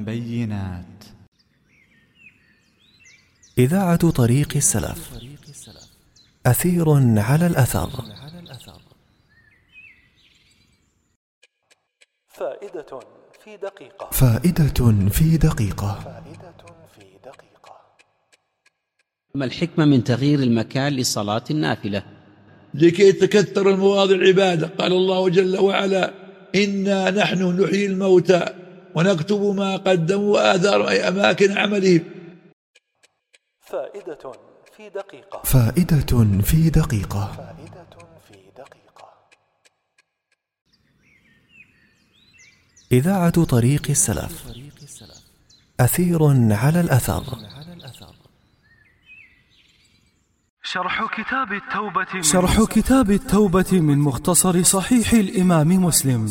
بينات. إذاعة طريق السلف، أثير على الأثر. فائدة في دقيقة. فائدة في دقيقة. ما الحكمة من تغيير المكان لصلاة النافلة؟ لكي تكثر المواضع العبادة. قال الله جل وعلا: إنا نحن نحيي الموتى ونكتب ما قدموا وآثارهم، أي أماكن عملهم. فائدة في دقيقة. فائدة في دقيقة. إذاعة طريق السلف، أثير على الأثر. شرح كتاب التوبة من مختصر صحيح الإمام مسلم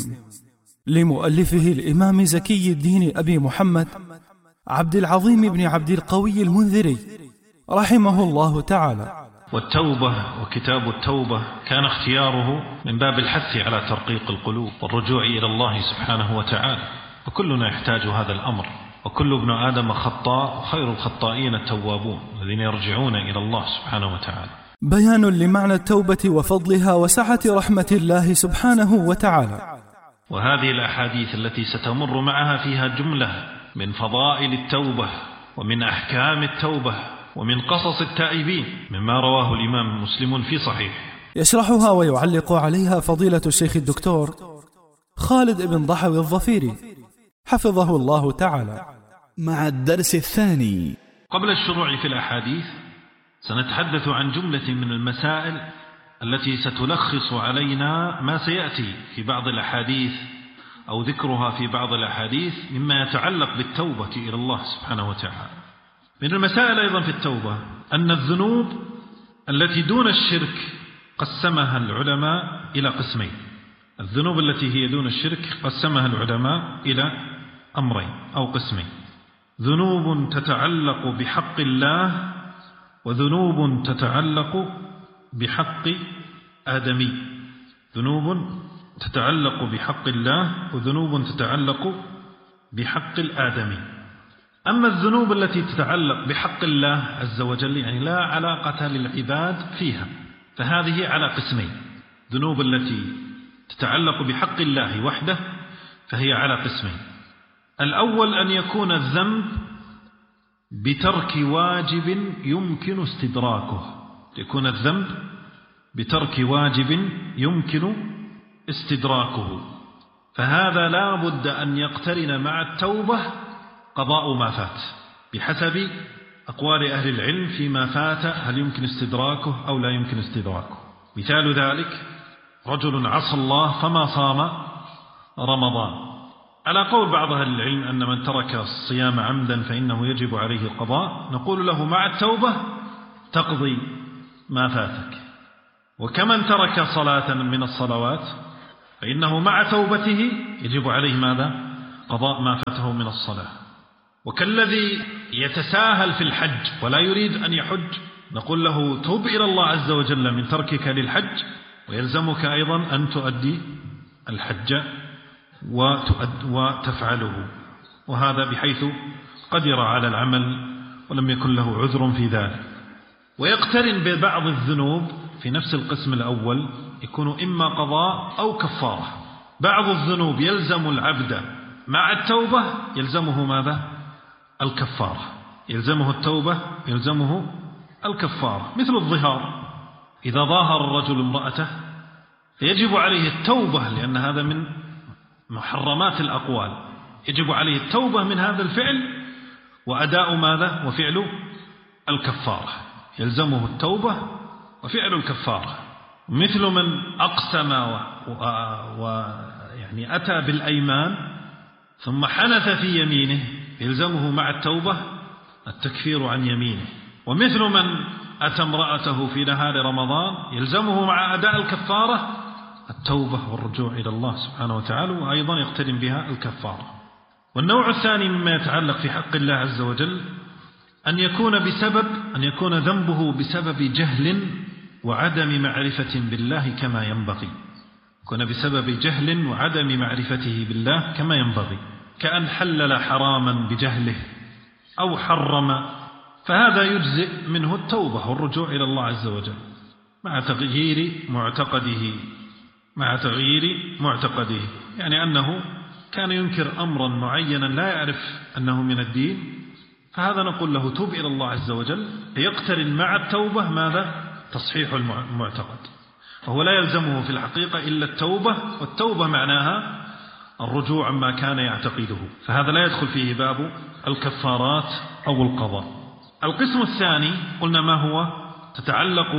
لمؤلفه الإمام زكي الدين أبي محمد عبد العظيم بن عبد القوي المنذري رحمه الله تعالى. والتوبة وكتاب التوبة كان اختياره من باب الحث على ترقيق القلوب والرجوع إلى الله سبحانه وتعالى، وكلنا يحتاج هذا الأمر، وكل ابن آدم خطاء، وخير الخطائين التوابون الذين يرجعون إلى الله سبحانه وتعالى. بيان لمعنى التوبة وفضلها وسعة رحمة الله سبحانه وتعالى. وهذه الأحاديث التي ستمر معها فيها جملة من فضائل التوبة ومن أحكام التوبة ومن قصص التائبين مما رواه الإمام مسلم في صحيح. يشرحها ويعلق عليها فضيلة الشيخ الدكتور خالد بن ضحوي الظفيري حفظه الله تعالى. مع الدرس الثاني. قبل الشروع في الأحاديث سنتحدث عن جملة من المسائل التي ستلخص علينا ما سيأتي في بعض الأحاديث أو ذكرها في بعض الأحاديث مما يتعلق بالتوبة إلى الله سبحانه وتعالى. من المسائل أيضا في التوبة أن الذنوب التي دون الشرك قسمها العلماء إلى قسمين. الذنوب التي هي دون الشرك قسمها العلماء إلى أمرين أو قسمين: ذنوب تتعلق بحق الله، وذنوب تتعلق بحق آدمي. ذنوب تتعلق بحق الله، وذنوب تتعلق بحق الآدمي. أما الذنوب التي تتعلق بحق الله عز وجل، يعني لا علاقة للعباد فيها، فهذه على قسمين: ذنوب التي تتعلق بحق الله وحده فهي على قسمين. الأول أن يكون الذنب بترك واجب يمكن استدراكه، يكون الذنب بترك واجب يمكن استدراكه، فهذا لا بد أن يقترن مع التوبة قضاء ما فات بحسب أقوال أهل العلم فيما فات، هل يمكن استدراكه أو لا يمكن استدراكه. مثال ذلك: رجل عصى الله فما صام رمضان، على قول بعض أهل العلم أن من ترك الصيام عمدا فإنه يجب عليه القضاء، نقول له مع التوبة تقضي ما فاتك. وكمن ترك صلاة من الصلوات فإنه مع توبته يجب عليه ماذا؟ قضاء ما فاته من الصلاة. وكالذي يتساهل في الحج ولا يريد أن يحج، نقول له توب إلى الله عز وجل من تركك للحج، ويلزمك أيضا أن تؤدي الحج وتفعله، وهذا بحيث قدر على العمل ولم يكن له عذر في ذلك. ويقترن ببعض الذنوب في نفس القسم الأول، يكون إما قضاء أو كفارة. بعض الذنوب يلزم العبد مع التوبة يلزمه ماذا؟ الكفارة، يلزمه التوبة يلزمه الكفارة. مثل الظهار، إذا ظاهر الرجل امرأته يجب عليه التوبة، لأن هذا من محرمات الأقوال، يجب عليه التوبة من هذا الفعل وأداء ماذا؟ وفعل الكفارة، يلزمه التوبة وفعل الكفارة. مثل من أقسم ويعني أتى بالأيمان ثم حنث في يمينه يلزمه مع التوبة التكفير عن يمينه. ومثل من أتى امرأته في نهار رمضان يلزمه مع أداء الكفارة التوبة والرجوع إلى الله سبحانه وتعالى، وأيضا يقترن بها الكفارة. والنوع الثاني مما يتعلق في حق الله عز وجل أن يكون ذنبه بسبب جهل وعدم معرفة بالله كما ينبغي، يكون بسبب جهل وعدم معرفته بالله كما ينبغي. كأن حلل حراما بجهله أو حرم، فهذا يجزئ منه التوبة والرجوع إلى الله عز وجل مع تغيير معتقده، يعني أنه كان ينكر أمرا معينا لا يعرف أنه من الدين، فهذا نقول له توب إلى الله عز وجل. يقترن مع التوبة ماذا؟ تصحيح المعتقد، فهو لا يلزمه في الحقيقة إلا التوبة، والتوبة معناها الرجوع عما كان يعتقده، فهذا لا يدخل فيه باب الكفارات أو القضاء. القسم الثاني قلنا ما هو؟ تتعلق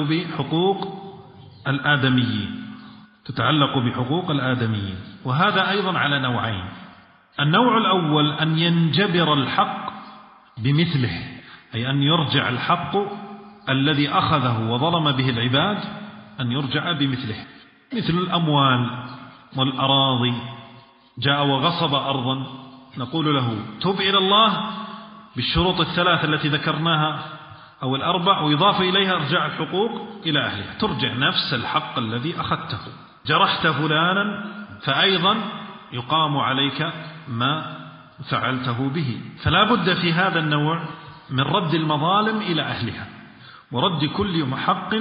بحقوق الآدميين، وهذا أيضا على نوعين. النوع الأول أن ينجبر الحق بمثله، أي أن يرجع الحق الذي أخذه وظلم به العباد أن يرجع بمثله، مثل الأموال والأراضي، جاء وغصب أرضا نقول له تب إلى الله بالشروط الثلاث التي ذكرناها أو الأربع، ويضاف إليها ارجاع الحقوق إلى أهلها، ترجع نفس الحق الذي أخذته. جرحت فلانا فأيضا يقام عليك ما فعلته به. فلا بد في هذا النوع من رد المظالم إلى أهلها، ورد كل حق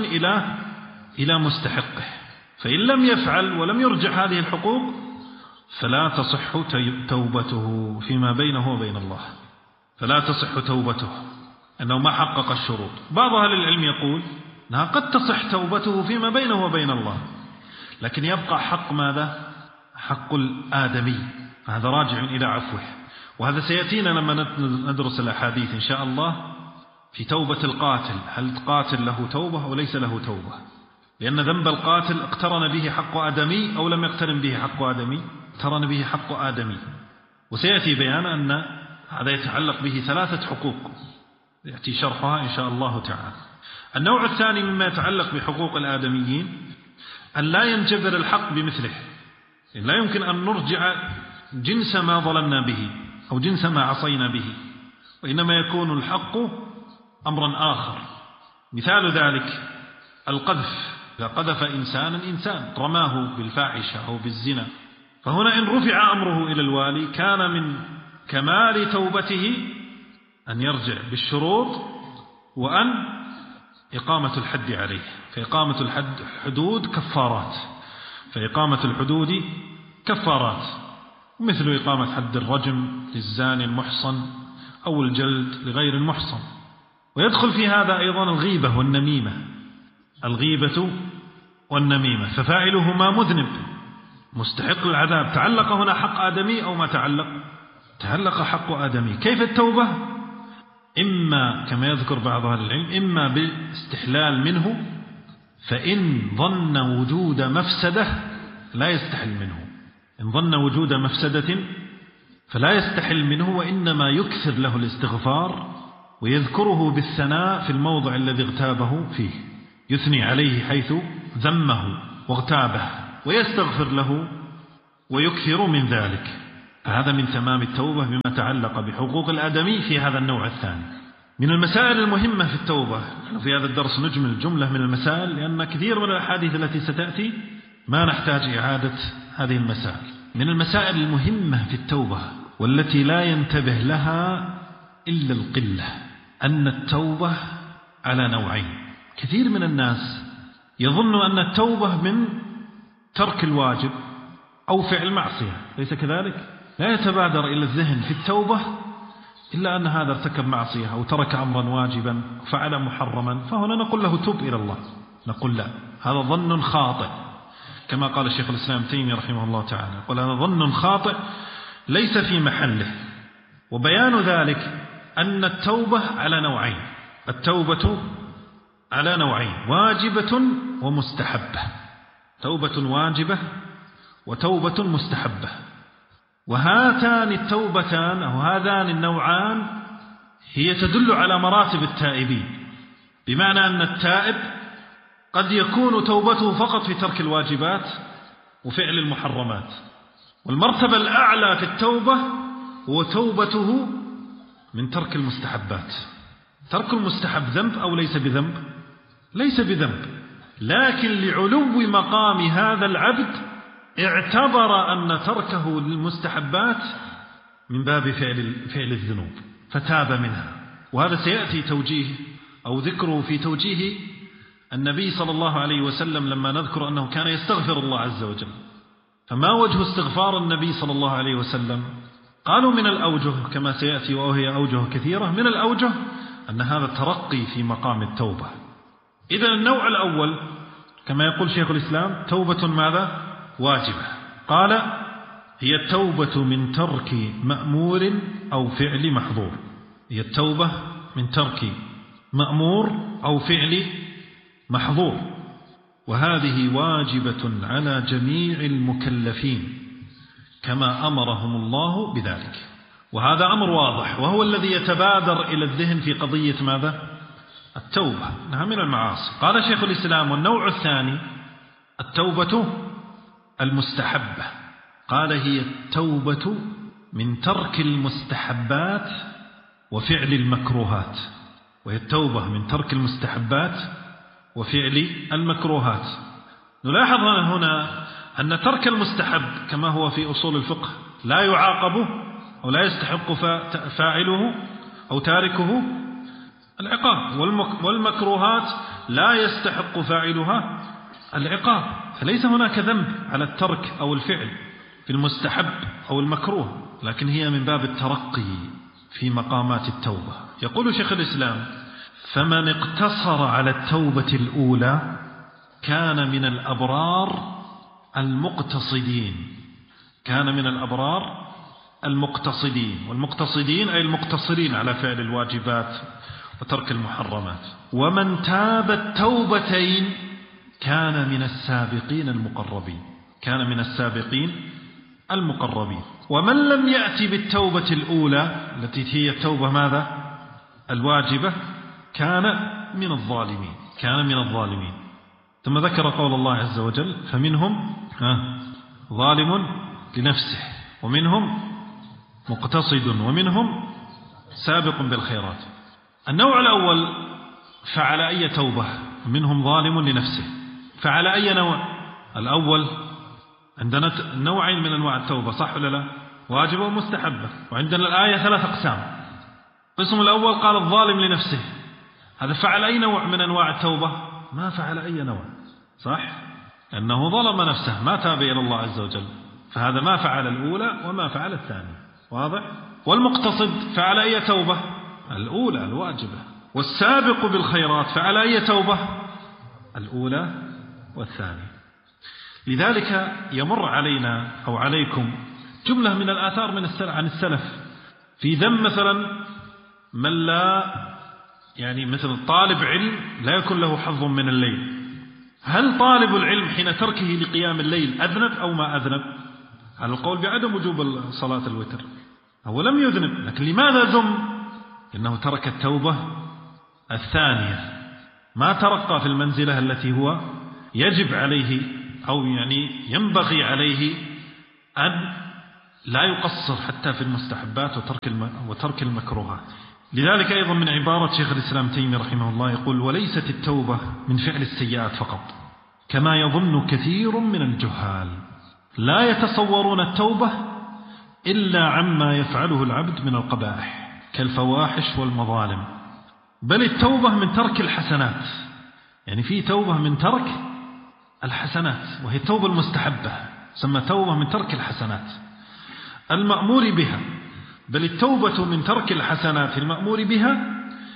إلى مستحقه، فإن لم يفعل ولم يرجع هذه الحقوق فلا تصح توبته فيما بينه وبين الله، فلا تصح توبته أنه ما حقق الشروط. بعض أهل العلم يقول أنها قد تصح توبته فيما بينه وبين الله، لكن يبقى حق ماذا؟ حق الآدمي، هذا راجع إلى عفوه، وهذا سيأتينا لما ندرس الأحاديث إن شاء الله في توبة القاتل، هل القاتل له توبة أو ليس له توبة؟ لأن ذنب القاتل اقترن به حق آدمي أو لم يقترن به حق آدمي؟ اقترن به حق آدمي، وسيأتي بيان أن هذا يتعلق به ثلاثة حقوق يأتي شرحها إن شاء الله تعالى. النوع الثاني مما يتعلق بحقوق الآدميين أن لا ينجبر الحق بمثله، لا يمكن أن نرجع جنس ما ظلمنا به أو جنس ما عصينا به، وإنما يكون الحق أمرا آخر. مثال ذلك القذف، إذا قذف إنسان رماه بالفاحشة أو بالزنا، فهنا إن رفع أمره إلى الوالي كان من كمال توبته أن يرجع بالشروط وأن إقامة الحد عليه، فإقامة الحدود كفارات، فإقامة الحدود كفارات، مثل إقامة حد الرجم للزاني المحصن أو الجلد لغير المحصن. ويدخل في هذا أيضا الغيبة والنميمة، ففاعلهما مذنب مستحق العذاب. تعلق هنا حق آدمي أو ما تعلق حق آدمي. كيف التوبة؟ إما كما يذكر بعض أهل العلم إما باستحلال منه، فإن ظن وجود مفسدة لا يستحل منه، إن ظن وجود مفسدة فلا يستحل منه، وإنما يكثر له الاستغفار ويذكره بالثناء في الموضع الذي اغتابه فيه، يثني عليه حيث ذمه واغتابه ويستغفر له ويكثر من ذلك. فهذا من تمام التوبة بما تعلق بحقوق الآدمي في هذا النوع الثاني. من المسائل المهمة في التوبة، في هذا الدرس نجمل جملة من المسائل لأن كثير من الأحاديث التي ستأتي ما نحتاج إعادة هذه المسائل. من المسائل المهمة في التوبة والتي لا ينتبه لها إلا القلة أن التوبة على نوعين. كثير من الناس يظن أن التوبة من ترك الواجب أو فعل معصية، ليس كذلك؟ لا يتبادر إلى الذهن في التوبة إلا أن هذا ارتكب معصية أو ترك أمرا واجبا فعل محرما، فهنا نقول له توب إلى الله. نقول لا، هذا ظن خاطئ، كما قال الشيخ الإسلام تيمية رحمه الله تعالى، يقول هذا ظن خاطئ ليس في محله. وبيان ذلك أن التوبة على نوعين، التوبة على نوعين، واجبة ومستحبة، توبة واجبة وتوبة مستحبة. وهاتان التوبتان أو هذان النوعان هي تدل على مراتب التائبين، بمعنى أن التائب قد يكون توبته فقط في ترك الواجبات وفعل المحرمات، والمرتبة الأعلى في التوبة هو توبته من ترك المستحبات. ترك المستحب ذنب أو ليس بذنب؟ ليس بذنب، لكن لعلو مقام هذا العبد اعتبر أن تركه للمستحبات من باب فعل الذنوب فتاب منها. وهذا سيأتي توجيه أو ذكره في توجيه النبي صلى الله عليه وسلم لما نذكر أنه كان يستغفر الله عز وجل. فما وجه استغفار النبي صلى الله عليه وسلم؟ قالوا من الأوجه كما سيأتي وهي أوجه كثيرة. من الأوجه أن هذا ترقي في مقام التوبة. إذن النوع الأول كما يقول شيخ الإسلام توبة ماذا؟ واجبة. قال هي التوبة من ترك مأمور أو فعل محظور. هي التوبة من ترك مأمور أو فعل محظور، وهذه واجبة على جميع المكلفين كما أمرهم الله بذلك. وهذا أمر واضح وهو الذي يتبادر إلى الذهن في قضية ماذا؟ التوبة إنها من المعاصي. قال شيخ الإسلام والنوع الثاني التوبة المستحبة. قال هي التوبة من ترك المستحبات وفعل المكروهات. وهي التوبة من ترك المستحبات وفعل المكروهات. نلاحظ هنا أن ترك المستحب كما هو في أصول الفقه لا يعاقب أو لا يستحق فاعله أو تاركه العقاب، والمكروهات لا يستحق فاعلها العقاب. فليس هناك ذنب على الترك أو الفعل في المستحب أو المكروه، لكن هي من باب الترقي في مقامات التوبة. يقول شيخ الإسلام فمن اقتصر على التوبة الأولى كان من الأبرار المقتصدين. كان من الأبرار المقتصدين، والمقتصدين أي المقتصرين على فعل الواجبات وترك المحرمات. ومن تاب التوبتين كان من السابقين المقربين. كان من السابقين المقربين. ومن لم يأتي بالتوبة الأولى التي هي التوبة ماذا؟ الواجبة كان من الظالمين. كان من الظالمين. ثم ذكر قول الله عز وجل فمنهم ظالم لنفسه ومنهم مقتصد ومنهم سابق بالخيرات. النوع الأول فعلى أي توبة؟ منهم ظالم لنفسه. فعلى أي نوع؟ الأول عندنا نوعين من أنواع التوبة صح ولا لا؟ واجبة ومستحبة. وعندنا الآية 3 أقسام. القسم الأول قال الظالم لنفسه، هذا فعل أي نوع من أنواع التوبة؟ ما فعل أي نوع صح؟ أنه ظلم نفسه ما تاب إلى الله عز وجل، فهذا ما فعل الأولى وما فعل الثانية. واضح؟ والمقتصد فعل أي توبة؟ الأولى الواجبة. والسابق بالخيرات فعل أي توبة؟ الأولى والثانية. لذلك يمر علينا أو عليكم جملة من الآثار عن السلف في ذم مثلا من لا مثل طالب علم لا يكون له حظ من الليل. هل طالب العلم حين تركه لقيام الليل أذنب أو ما أذنب؟ على القول بعدم وجوب صلاة الوتر هو لم يذنب، لكن لماذا ذم؟ إنه ترك التوبة الثانية، ما ترقى في المنزلة التي هو يجب عليه أو ينبغي عليه أن لا يقصر حتى في المستحبات وترك المكروهات. لذلك أيضا من عبارة شيخ الإسلام تيمية رحمه الله يقول وليست التوبة من فعل السيئات فقط كما يظن كثير من الجهال، لا يتصورون التوبة إلا عما يفعله العبد من القبائح كالفواحش والمظالم، بل التوبة من ترك الحسنات. في توبة من ترك الحسنات وهي التوبة المستحبة، سمى توبة من ترك الحسنات المأمور بها، بل التوبة من ترك الحسنات المأمور بها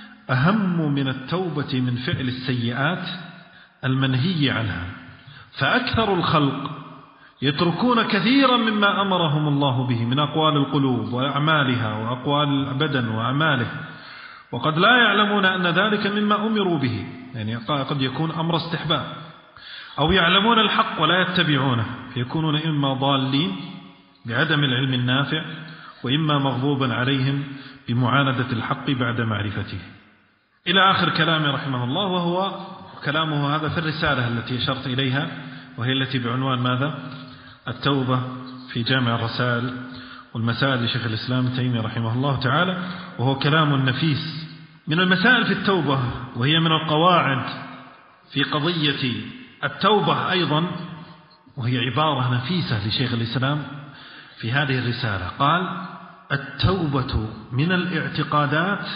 أهم من التوبة من فعل السيئات المنهي عنها. فأكثر الخلق يتركون كثيرا مما أمرهم الله به من أقوال القلوب وأعمالها وأقوال البدن وأعماله، وقد لا يعلمون أن ذلك مما أمروا به، قد يكون أمر استحباب، أو يعلمون الحق ولا يتبعونه فيكونون إما ضالين بعدم العلم النافع وإما مغضوبا عليهم بمعاندة الحق بعد معرفته. إلى آخر كلامه رحمه الله، وهو كلامه هذا في الرسالة التي أشرت إليها وهي التي بعنوان ماذا؟ التوبة في جامع الرسائل والمسائل لشيخ الإسلام تيمية رحمه الله تعالى، وهو كلام نفيس. من المسائل في التوبة وهي من القواعد في قضية التوبة أيضا، وهي عبارة نفيسة لشيخ الإسلام في هذه الرسالة، قال التوبة من الاعتقادات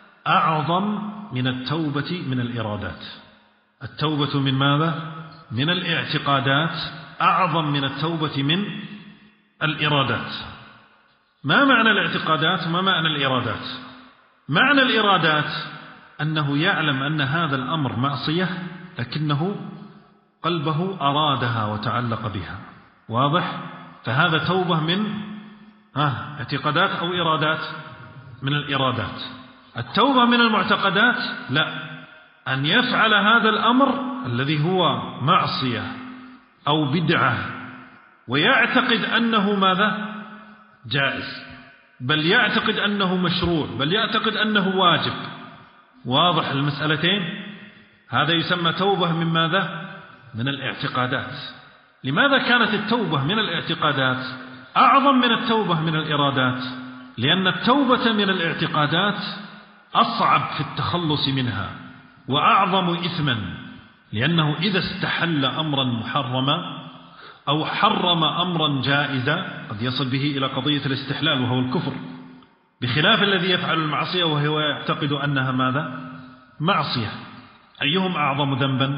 أعظم من التوبة من الإرادات. التوبة من ماذا؟ من الاعتقادات أعظم من التوبة من الإرادات. ما معنى الاعتقادات وما معنى الإرادات؟ معنى الإرادات أنه يعلم أن هذا الأمر معصية لكنه قلبه أرادها وتعلق بها. واضح؟ فهذا توبة من اعتقادات أو إرادات؟ من الإرادات. التوبة من المعتقدات لا، أن يفعل هذا الأمر الذي هو معصية أو بدعة ويعتقد أنه ماذا؟ جائز، بل يعتقد أنه مشروع، بل يعتقد أنه واجب. واضح المسألتين؟ هذا يسمى توبة من ماذا؟ من الاعتقادات. لماذا كانت التوبة من الاعتقادات أعظم من التوبة من الإرادات؟ لأن التوبة من الاعتقادات أصعب في التخلص منها وأعظم إثما، لأنه إذا استحل أمرا محرما أو حرم أمرا جائزا قد يصل به إلى قضية الاستحلال وهو الكفر، بخلاف الذي يفعل المعصية وهو يعتقد أنها ماذا؟ معصية. أيهم أعظم ذنبا؟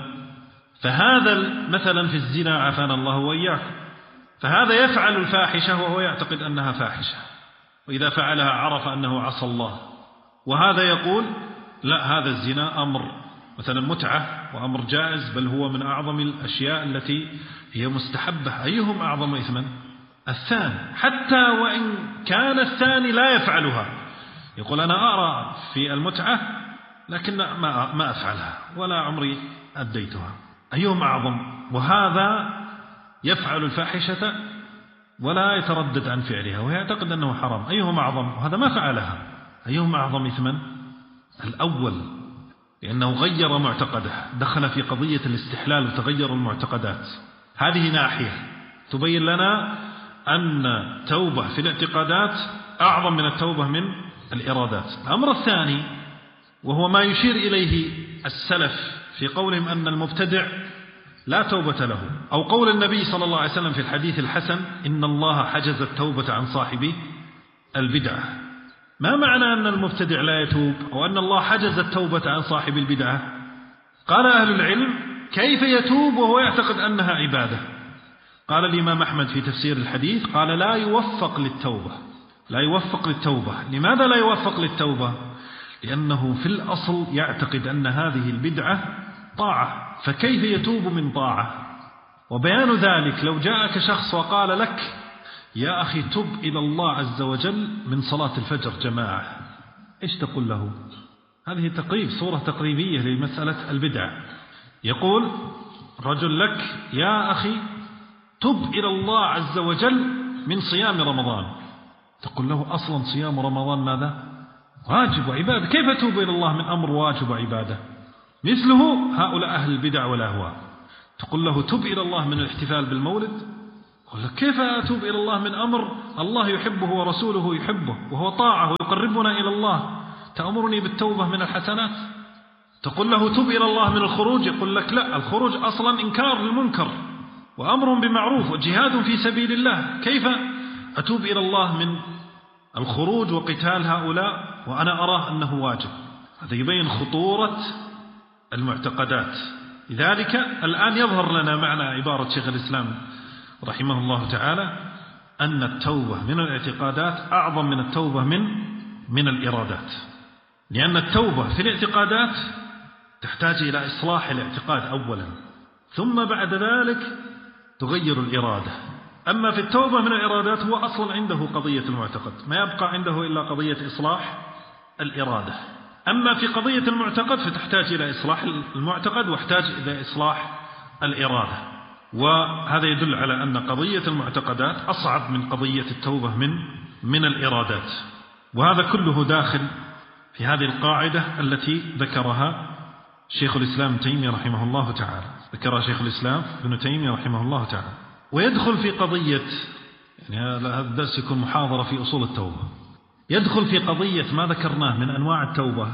فهذا مثلا في الزنا عافانا الله وإياكم، فهذا يفعل الفاحشة وهو يعتقد أنها فاحشة، وإذا فعلها عرف أنه عصى الله، وهذا يقول لا، هذا الزنا أمر مثلا متعة وأمر جائز، بل هو من أعظم الأشياء التي هي مستحبة. أيهم أعظم إثما؟ الثاني، حتى وإن كان الثاني لا يفعلها، يقول أنا أرى في المتعة لكن ما أفعلها ولا عمري أديتها. أيهم أعظم؟ وهذا يفعل الفاحشة ولا يتردد عن فعلها ويعتقد أنه حرام. أيهم أعظم؟ وهذا ما فعلها. أيهم أعظم إثما؟ الأول، لأنه غير معتقده، دخل في قضية الاستحلال وتغير المعتقدات. هذه ناحية تبين لنا أن التوبة في الاعتقادات أعظم من التوبة من الإرادات. الأمر الثاني وهو ما يشير إليه السلف في قولهم أن المبتدع لا توبة له، أو قول النبي صلى الله عليه وسلم في الحديث الحسن إن الله حجز التوبة عن صاحب البدعة. ما معنى أن المبتدع لا يتوب أو أن الله حجز التوبة عن صاحب البدعة؟ قال أهل العلم كيف يتوب وهو يعتقد أنها عبادة؟ قال الإمام أحمد في تفسير الحديث قال لا يوفق للتوبة. لا يوفق للتوبة. لماذا لا يوفق للتوبة؟ لأنه في الأصل يعتقد أن هذه البدعة طاعة، فكيف يتوب من طاعة؟ وبيان ذلك لو جاءك شخص وقال لك يا أخي تب إلى الله عز وجل من صلاة الفجر جماعة، إيش تقول له؟ هذه تقريب، صورة تقريبية لمسألة البدعة. يقول رجل لك يا أخي تب إلى الله عز وجل من صيام رمضان، تقول له أصلا صيام رمضان ماذا؟ واجب وعبادة، كيف أتوب إلى الله من أمر واجب وعبادة؟ مثله هؤلاء أهل البدع والأهواء، تقول له تب إلى الله من الاحتفال بالمولد، يقول لك كيف أتوب إلى الله من أمر الله يحبه ورسوله يحبه وهو طاعة ويقربنا إلى الله، تأمرني بالتوبة من الحسنات؟ تقول له تب إلى الله من الخروج، يقول لك لا، الخروج أصلا إنكار للمنكر وأمر بمعروف وجهاد في سبيل الله، كيف أتوب إلى الله من الخروج وقتال هؤلاء وأنا أراه أنه واجب؟ هذا يبين خطورة المعتقدات. لذلك الآن يظهر لنا معنى عبارة شيخ الإسلام رحمه الله تعالى أن التوبة من الاعتقادات أعظم من التوبة من الإرادات، لأن التوبة في الاعتقادات تحتاج إلى إصلاح الاعتقاد أولا، ثم بعد ذلك تغير الإرادة. أما في التوبة من الإرادات هو أصلا عنده قضية المعتقد، ما يبقى عنده إلا قضية إصلاح الإرادة. أما في قضية المعتقد فتحتاج إلى إصلاح المعتقد واحتاج إلى إصلاح الإرادة، وهذا يدل على أن قضية المعتقدات أصعب من قضية التوبة من الإرادات. وهذا كله داخل في هذه القاعدة التي ذكرها شيخ الإسلام ابن تيمية رحمه الله تعالى، ذكرها شيخ الإسلام ابن تيمية رحمه الله تعالى. ويدخل في قضية، يعني هذا الدرس يكون محاضرة في أصول التوبة، يدخل في قضية ما ذكرناه من أنواع التوبة،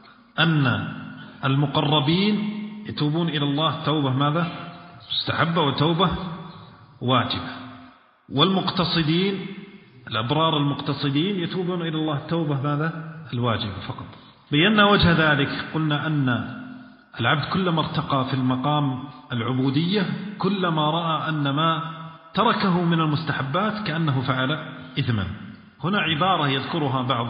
أن المقربين يتوبون إلى الله توبة ماذا؟ مستحبة وتوبة واجبة، والمقتصدين الأبرار المقتصدين يتوبون إلى الله التوبة ماذا؟ الواجبة فقط. بينا وجه ذلك، قلنا أن العبد كلما ارتقى في المقام العبودية كلما رأى أن ما تركه من المستحبات كأنه فعل إثما. هنا عبارة يذكرها بعض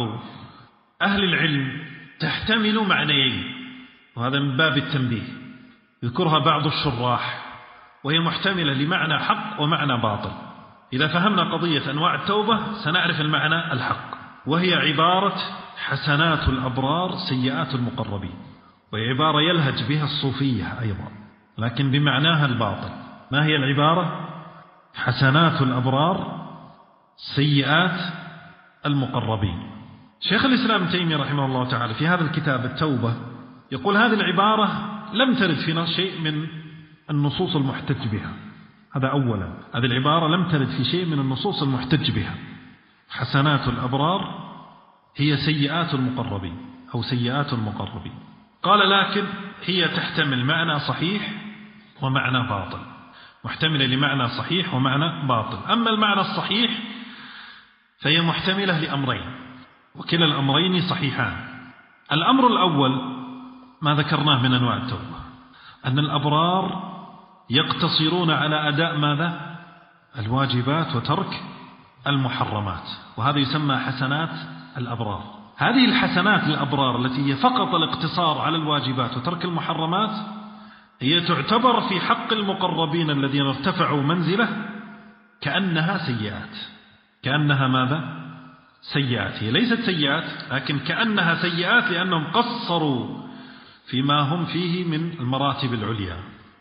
أهل العلم تحتمل معنيين، وهذا من باب التنبيه، يذكرها بعض الشراح، وهي محتملة لمعنى حق ومعنى باطل. إذا فهمنا قضية أنواع التوبة سنعرف المعنى الحق، وهي عبارة حسنات الأبرار سيئات المقربين، وهي عبارة يلهج بها الصوفية أيضا لكن بمعناها الباطل. ما هي العبارة؟ حسنات الأبرار سيئات المقربين. شيخ الإسلام ابن تيمية رحمه الله تعالى في هذا الكتاب التوبة يقول هذه العبارة لم ترد في شيء من النصوص المحتج بها. هذا أولا، هذه العبارة لم ترد في شيء من النصوص المحتج بها. حسنات الأبرار هي سيئات المقربين أو سيئات المقربين. قال لكن هي تحتمل معنى صحيح ومعنى باطل، محتملة لمعنى صحيح ومعنى باطل. أما المعنى الصحيح فهي محتملة لأمرين، وكلا الأمرين صحيحان. الأمر الأول ما ذكرناه من أنواع التوبة، أن الأبرار يقتصرون على أداء ماذا؟ الواجبات وترك المحرمات، وهذا يسمى حسنات الأبرار. هذه الحسنات للأبرار التي هي فقط الاقتصار على الواجبات وترك المحرمات هي تعتبر في حق المقربين الذين ارتفعوا منزله كأنها سيئات. كأنها ماذا؟ سيئات. هي ليست سيئات لكن كأنها سيئات لأنهم قصروا فيما هم فيه من المراتب العليا.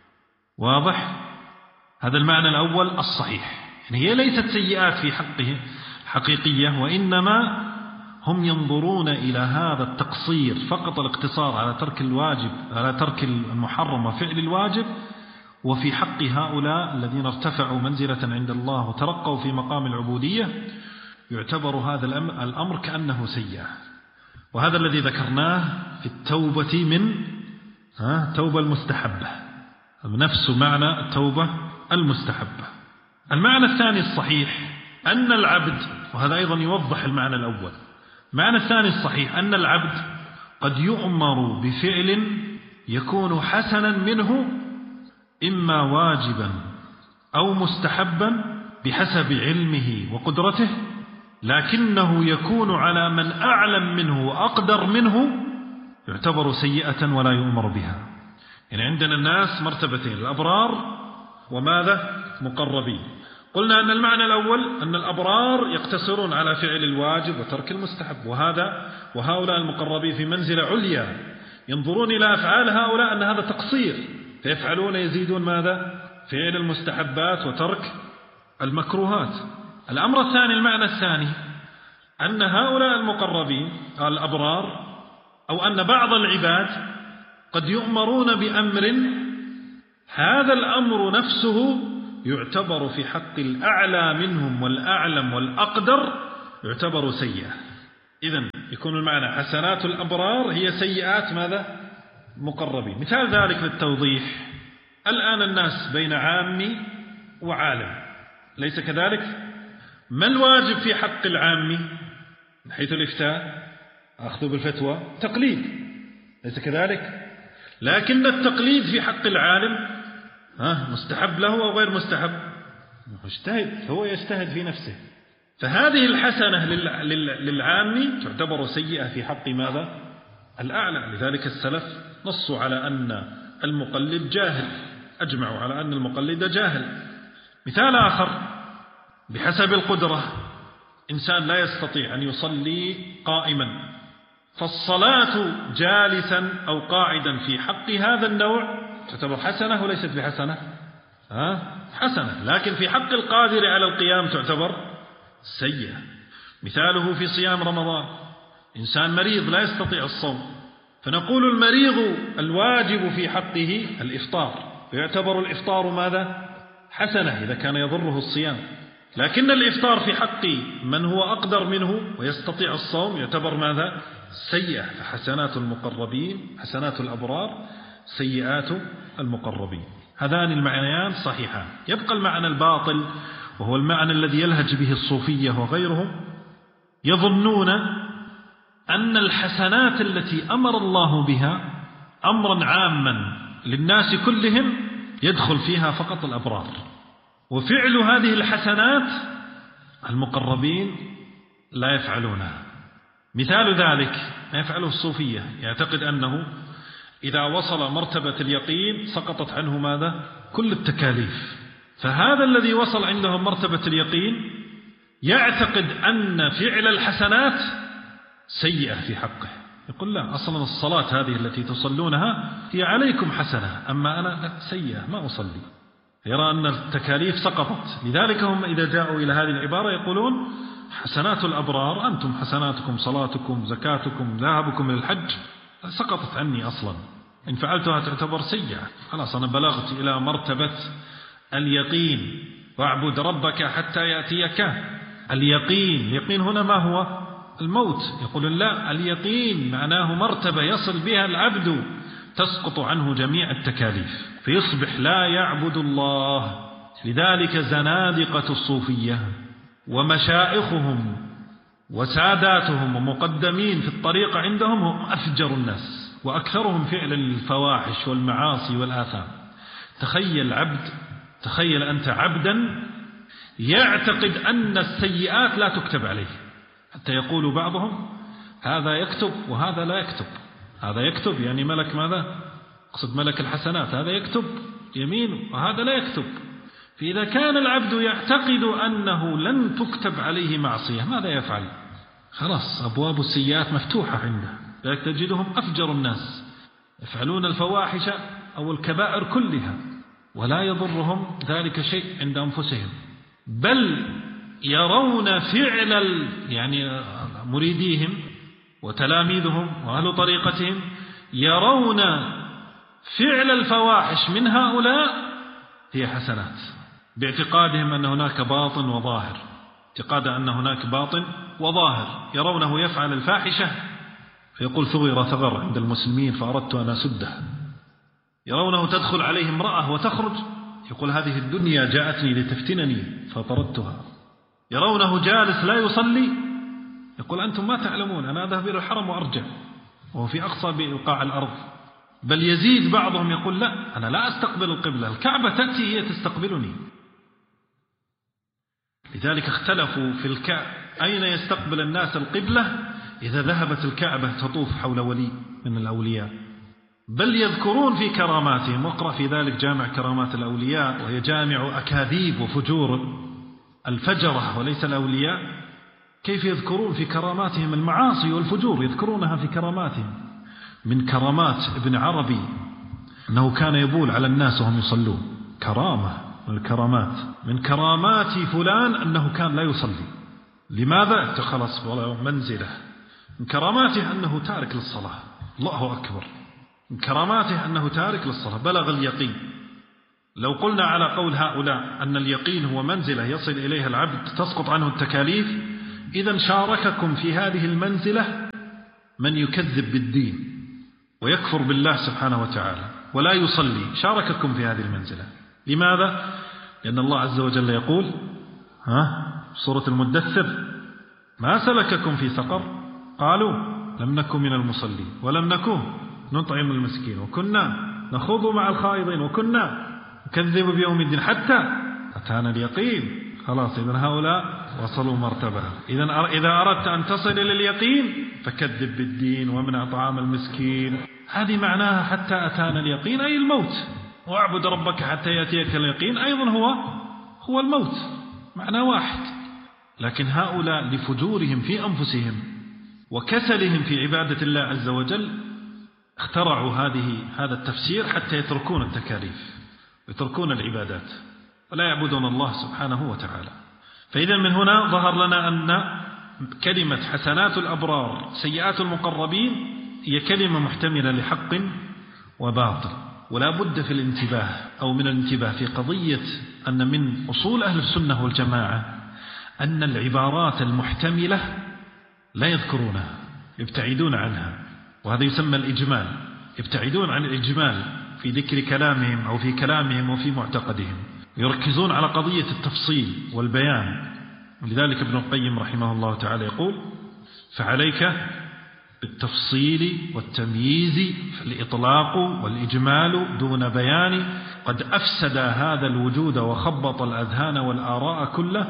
واضح؟ هذا المعنى الأول الصحيح، يعني هي ليست سيئات في حقه حقيقية، وإنما هم ينظرون إلى هذا التقصير فقط الاقتصار على ترك الواجب على ترك المحرم وفعل الواجب، وفي حق هؤلاء الذين ارتفعوا منزلة عند الله وترقوا في مقام العبودية يعتبر هذا الأمر كأنه سيئة. وهذا الذي ذكرناه في التوبة من توبة المستحبة، نفس معنى التوبة المستحبة. المعنى الثاني الصحيح أن العبد، وهذا أيضا يوضح المعنى الأول، المعنى الثاني الصحيح أن العبد قد يؤمر بفعل يكون حسنا منه إما واجبا أو مستحبا بحسب علمه وقدرته، لكنه يكون على من أعلم منه وأقدر منه يعتبر سيئة ولا يؤمر بها. يعني عندنا الناس مرتبتين، الأبرار وماذا؟ مقربين. قلنا أن المعنى الأول أن الأبرار يقتصرون على فعل الواجب وترك المستحب، وهؤلاء المقربين في منزلة عليا ينظرون إلى أفعال هؤلاء أن هذا تقصير، فيفعلون يزيدون ماذا؟ فعل المستحبات وترك المكروهات. الأمر الثاني، المعنى الثاني، أن هؤلاء المقربين الأبرار أو أن بعض العباد قد يؤمرون بأمر هذا الأمر نفسه يعتبر في حق الأعلى منهم والأعلم والأقدر يعتبر سيئة. إذن يكون المعنى حسنات الأبرار هي سيئات ماذا؟ مقربين. مثال ذلك للتوضيح، الآن الناس بين عامي وعالم، ليس كذلك؟ ما الواجب في حق العامي من حيث الإفتاء؟ أخذ بالفتوى، تقليد، ليس كذلك؟ لكن التقليد في حق العالم مستحب له أو غير مستحب؟ مجتهد، هو يجتهد في نفسه. فهذه الحسنة للعامي تعتبر سيئة في حق ماذا؟ الأعلى. لذلك السلف نصوا على أن المقلد جاهل، أجمعوا على أن المقلد جاهل. مثال آخر، بحسب القدرة إنسان لا يستطيع أن يصلي قائما، فالصلاة جالسا أو قاعدا في حق هذا النوع تعتبر حسنة وليست بحسنة؟ حسنة، لكن في حق القادر على القيام تعتبر سيئة. مثاله في صيام رمضان، إنسان مريض لا يستطيع الصوم، فنقول المريض الواجب في حقه الإفطار، فيعتبر الإفطار ماذا؟ حسنة إذا كان يضره الصيام، لكن الإفطار في حق من هو أقدر منه ويستطيع الصوم يعتبر ماذا؟ سيئة. فحسنات المقربين حسنات الأبرار، سيئات المقربين. هذان المعنيان صحيحان. يبقى المعنى الباطل وهو المعنى الذي يلهج به الصوفية وغيرهم، يظنون أن الحسنات التي أمر الله بها أمرا عاما للناس كلهم يدخل فيها فقط الأبرار، وفعل هذه الحسنات المقربين لا يفعلونها. مثال ذلك ما يفعله الصوفية، يعتقد أنه إذا وصل مرتبة اليقين سقطت عنه ماذا؟ كل التكاليف. فهذا الذي وصل عنده مرتبة اليقين يعتقد أن فعل الحسنات سيئة في حقه، يقول لا، أصلا الصلاة هذه التي تصلونها هي عليكم حسنة، أما أنا لا، سيئة ما أصلي. يرى أن التكاليف سقطت. لذلك هم إذا جاءوا إلى هذه العبارة يقولون حسنات الأبرار، أنتم حسناتكم صلاتكم زكاتكم ذهابكم إلى الحج سقطت عني أصلا، إن فعلتها تعتبر سيئة، خلاص أنا بلغت إلى مرتبة اليقين، واعبد ربك حتى يأتيك اليقين هنا ما هو؟ الموت. يقول لا، اليقين معناه مرتبة يصل بها العبد تسقط عنه جميع التكاليف فيصبح لا يعبد الله. لذلك زنادقة الصوفية ومشائخهم وساداتهم ومقدمين في الطريقة عندهم هم أفجر الناس وأكثرهم فعلا للفواحش والمعاصي والآثام. تخيل أنت عبدا يعتقد أن السيئات لا تكتب عليه، حتى يقول بعضهم هذا يكتب وهذا لا يكتب. هذا يكتب يعني ملك ماذا؟ أقصد ملك الحسنات، هذا يكتب يمين وهذا لا يكتب. فإذا كان العبد يعتقد أنه لن تكتب عليه معصية ماذا يفعل؟ خلاص أبواب السيئات مفتوحة عنده. لذلك تجدهم أفجر الناس يفعلون الفواحش أو الكبائر كلها ولا يضرهم ذلك شيء عند أنفسهم، بل يرون فعل يعني مريديهم وتلاميذهم وأهل طريقتهم يرون فعل الفواحش من هؤلاء هي حسنات، باعتقادهم أن هناك باطن وظاهر، اعتقاد أن هناك باطن وظاهر. يرونه يفعل الفاحشة فيقول ثغر ثغر عند المسلمين فأردت أن أسده. يرونه تدخل عليه امرأة وتخرج يقول هذه الدنيا جاءتني لتفتنني فطردتها. يرونه جالس لا يصلي يقول أنتم ما تعلمون أنا أذهب إلى الحرم وأرجع وهو في أقصى بقاع الأرض. بل يزيد بعضهم يقول لا، أنا لا أستقبل القبلة، الكعبة تأتي هي تستقبلني. لذلك اختلفوا في أين يستقبل الناس القبلة إذا ذهبت الكعبة تطوف حول ولي من الأولياء. بل يذكرون في كراماتهم، واقرأ في ذلك جامع كرامات الأولياء، وهي جامع أكاذيب وفجور الفجرة وليس الأولياء، كيف يذكرون في كراماتهم المعاصي والفجور، يذكرونها في كراماتهم. من كرامات ابن عربي أنه كان يبول على الناس وهم يصلون، كرامة من الكرامات. من كرامات فلان أنه كان لا يصلي، لماذا؟ خلص منزله. من كراماته أنه تارك للصلاة، الله أكبر. من كراماته أنه تارك للصلاة، بلغ اليقين. لو قلنا على قول هؤلاء أن اليقين هو منزلة يصل إليها العبد تسقط عنه التكاليف، إذن شارككم في هذه المنزلة من يكذب بالدين ويكفر بالله سبحانه وتعالى ولا يصلي، شارككم في هذه المنزلة. لماذا؟ لأن الله عز وجل يقول سورة المدثر ما سلككم في سقر؟ قالوا لم نكن من المصلين ولم نكن نطعم المسكين وكنا نخوض مع الخائضين وكنا نكذب بيوم الدين حتى أتانا اليقين. خلاص إذن هؤلاء وصلوا مرتبة. إذا أردت أن تصل إلى اليقين فكذب بالدين ومنع طعام المسكين، هذه معناها حتى أتانا اليقين أي الموت. واعبد ربك حتى يأتيك اليقين أيضا هو الموت، معنى واحد. لكن هؤلاء لفجورهم في أنفسهم وكسلهم في عبادة الله عز وجل اخترعوا هذا التفسير حتى يتركون التكاليف ويتركون العبادات ولا يعبدون الله سبحانه وتعالى. فإذا من هنا ظهر لنا أن كلمة حسنات الأبرار سيئات المقربين هي كلمة محتملة لحق وباطل، ولا بد في الانتباه أو من الانتباه في قضية أن من أصول أهل السنة والجماعة أن العبارات المحتملة لا يذكرونها، يبتعدون عنها، وهذا يسمى الإجمال، يبتعدون عن الإجمال في ذكر كلامهم أو في كلامهم وفي معتقدهم. يركزون على قضية التفصيل والبيان. لذلك ابن القيم رحمه الله تعالى يقول: فعليك بالتفصيل والتمييز، فالإطلاق والإجمال دون بيان قد أفسد هذا الوجود وخبط الأذهان والآراء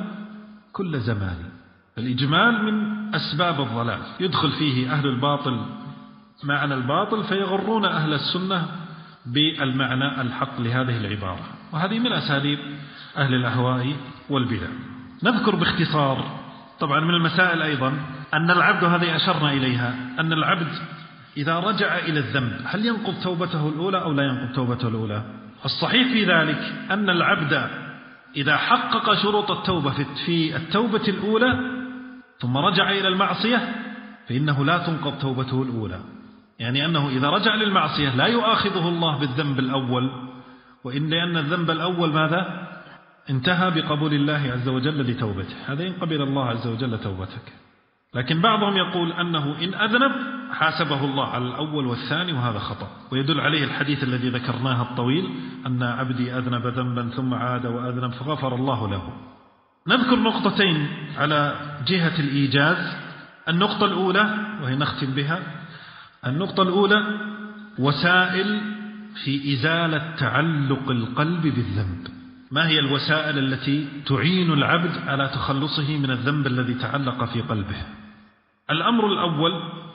كل زمان. الإجمال من أسباب الضلال، يدخل فيه أهل الباطل معنى الباطل فيغرون أهل السنة بالمعنى الحق لهذه العبارة، وهذه من أساليب أهل الأهواء والبدع. نذكر باختصار طبعا من المسائل أيضا أن العبد، هذه أشرنا إليها، أن العبد إذا رجع إلى الذنب هل ينقض توبته الأولى أو لا ينقض توبته الأولى؟ الصحيح في ذلك أن العبد إذا حقق شروط التوبة في التوبة الأولى ثم رجع إلى المعصية فإنه لا تنقض توبته الأولى، يعني أنه إذا رجع للمعصية لا يؤاخذه الله بالذنب الأول، وإن لأن الذنب الأول ماذا؟ انتهى بقبول الله عز وجل لتوبته، هذا إن قبل الله عز وجل توبتك. لكن بعضهم يقول أنه إن أذنب حاسبه الله على الأول والثاني، وهذا خطأ، ويدل عليه الحديث الذي ذكرناه الطويل أن عبدي أذنب ذنبا ثم عاد وأذنب فغفر الله له. نذكر نقطتين على جهة الإيجاز. النقطة الأولى وهي نختم بها، النقطة الأولى وسائل في إزالة تعلق القلب بالذنب. ما هي الوسائل التي تعين العبد على تخلصه من الذنب الذي تعلق في قلبه؟ الأمر الأول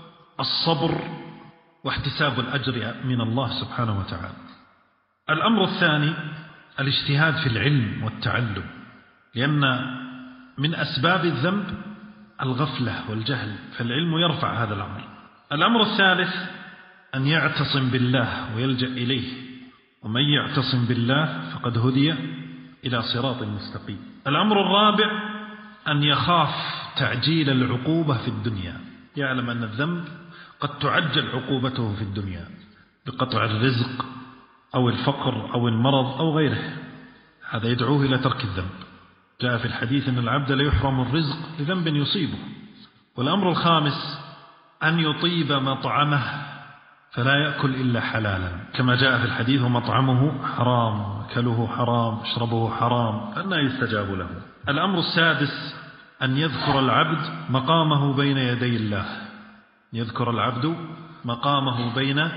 الصبر واحتساب الأجر من الله سبحانه وتعالى. الأمر الثاني الاجتهاد في العلم والتعلم، لأن من أسباب الذنب الغفلة والجهل، فالعلم يرفع هذا الأمر. الأمر الثالث أن يعتصم بالله ويلجأ إليه، ومن يعتصم بالله فقد هدي إلى صراط مستقيم. الأمر الرابع أن يخاف تعجيل العقوبة في الدنيا، يعلم أن الذنب قد تعجل عقوبته في الدنيا بقطع الرزق أو الفقر أو المرض أو غيره، هذا يدعوه إلى ترك الذنب. جاء في الحديث أن العبد لا يحرم الرزق لذنب يصيبه. والأمر الخامس أن يطيب مطعمه فلا يأكل إلا حلالا، كما جاء في الحديث: ومطعمه حرام، أكله حرام، اشربه حرام، فأنا يستجاب له. الأمر السادس أن يذكر العبد مقامه بين يدي الله، يذكر العبد مقامه بين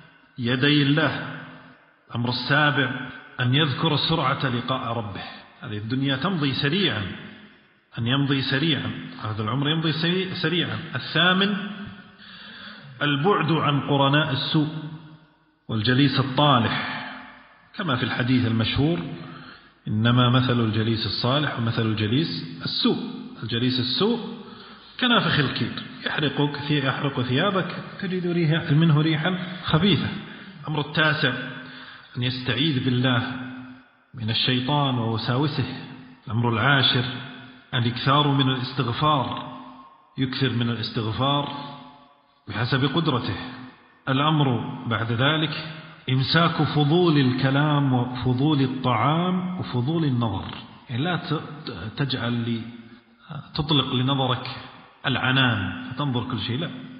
يدي الله. الأمر السابع أن يذكر سرعة لقاء ربه، هذه الدنيا تمضي سريعا، أن يمضي سريعا، هذا العمر يمضي سريعا. الثامن البعد عن قرناء السوء والجليس الطالح، كما في الحديث المشهور: إنما مثل الجليس الصالح ومثل الجليس السوء. الجليس السوء كنافخ الكير، يحرق ثيابك تجد منه ريحا خبيثة. الأمر التاسع أن يستعيذ بالله من الشيطان ووساوسه. الأمر العاشر الإكثار من الاستغفار، يكثر من الاستغفار بحسب قدرته. الأمر بعد ذلك إمساك فضول الكلام وفضول الطعام وفضول النظر، يعني لا تجعل تطلق لنظرك العنان فتنظر كل شيء، لا،